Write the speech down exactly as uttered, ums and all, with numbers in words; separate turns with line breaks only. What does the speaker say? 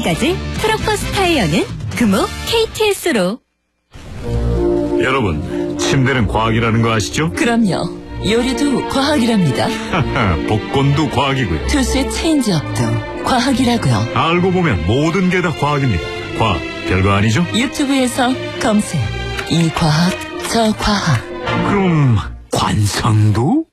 지금까지 트럭버스 타이어는 금호 케이티에스로.
여러분, 침대는 과학이라는 거 아시죠?
그럼요. 요리도 과학이랍니다.
하하, 복권도 과학이고요.
투수의 체인지업도 과학이라고요.
알고 보면 모든 게 다 과학입니다. 과학, 별거 아니죠?
유튜브에서 검색. 이 과학, 저 과학.
그럼 관상도?